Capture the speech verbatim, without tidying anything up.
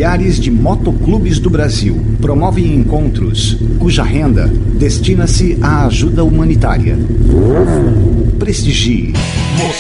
milhares de motoclubes do Brasil promovem encontros cuja renda destina-se à ajuda humanitária. Prestigie.